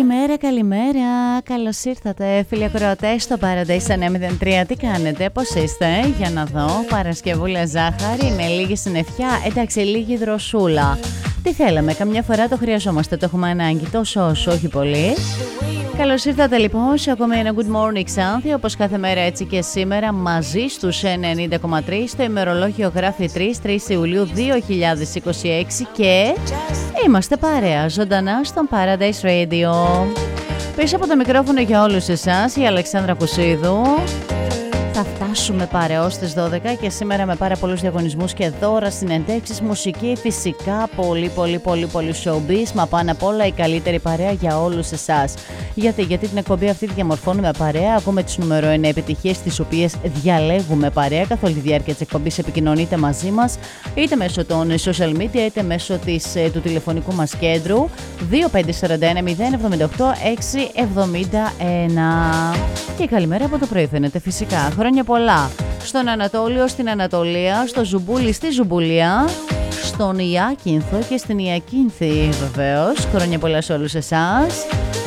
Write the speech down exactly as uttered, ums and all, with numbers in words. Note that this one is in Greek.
Καλημέρα, καλημέρα. Καλώς ήρθατε, φίλοι ακροατές, στο Paradise εννιά μηδέν τρία. Τι κάνετε, πώς είστε? Για να δω. Παρασκευούλα ζάχαρη με λίγη συννεφιά. Εντάξει, λίγη δροσούλα. Τι θέλαμε, καμιά φορά το χρειαζόμαστε, το έχουμε ανάγκη. Τόσο όσο, όχι πολύ. Καλώς ήρθατε λοιπόν σε ακόμη ένα Good Morning Xanthi, όπως κάθε μέρα έτσι και σήμερα, μαζί στους ενενήντα κόμμα τρία. Το ημερολόγιο γράφει τρεις Ιουλίου δύο χιλιάδες είκοσι έξι και είμαστε παρέα ζωντανά στον Paradise Radio. Πίσω από το μικρόφωνο για όλους εσάς η Αλεξάνδρα Κουσίδου. Θα φτάσουμε παρεώς στις δώδεκα και σήμερα με πάρα πολλούς διαγωνισμούς και δώρα, συνεντεύξεις, μουσική, φυσικά πολύ πολύ πολύ πολύ showbiz, μα πάνω απ' όλα η καλύτερη παρέα για όλους εσάς. Γιατί, γιατί την εκπομπή αυτή τη διαμορφώνουμε παρέα, ακούμε τις νούμερο ένα επιτυχίες τις οποίες διαλέγουμε παρέα. Καθ' όλη τη διάρκεια της εκπομπής επικοινωνείτε μαζί μας, είτε μέσω των social media είτε μέσω της, του τηλεφωνικού μας κέντρου δύο πέντε τέσσερα ένα μηδέν επτά οκτώ έξι επτά ένα. Και καλημέρα από το πρωί φαίνεται φυσικά. Χρόνια πολλά στον Ανατόλιο, στην Ανατολία, στο Ζουμπούλι, στη Ζουμπουλία, στον Ιάκυνθο και στην Ιακύνθη βεβαίως. Χρόνια πολλά σε όλους εσάς.